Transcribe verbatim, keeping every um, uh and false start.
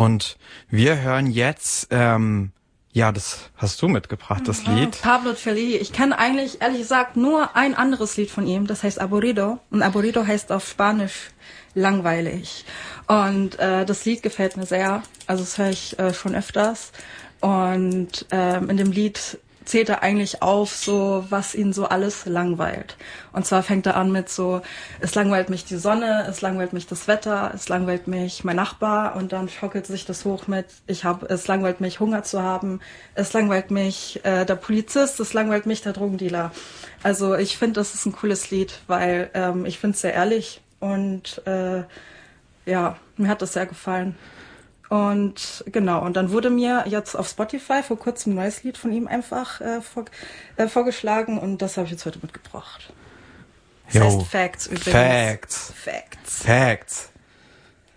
Und wir hören jetzt, ähm, ja, das hast du mitgebracht, das ja, Lied. Pablo Tcheli. Ich kenne eigentlich, ehrlich gesagt, nur ein anderes Lied von ihm. Das heißt Aburrido. Und Aburrido heißt auf Spanisch langweilig. Und äh, das Lied gefällt mir sehr. Also das höre ich äh, schon öfters. Und ähm, in dem Lied zählt er eigentlich auf, so was ihn so alles langweilt. Und zwar fängt er an mit so, es langweilt mich die Sonne, es langweilt mich das Wetter, es langweilt mich mein Nachbar, und dann schockelt sich das hoch mit, ich habe, es langweilt mich Hunger zu haben, es langweilt mich äh, der Polizist, es langweilt mich der Drogendealer. Also ich finde, das ist ein cooles Lied, weil ähm, ich finde es sehr ehrlich und äh, ja, mir hat das sehr gefallen. Und genau, und dann wurde mir jetzt auf Spotify vor kurzem ein neues Lied von ihm einfach äh, vor, äh, vorgeschlagen, und das habe ich jetzt heute mitgebracht. Das Jo. heißt Facts übrigens. Facts. Facts. Facts.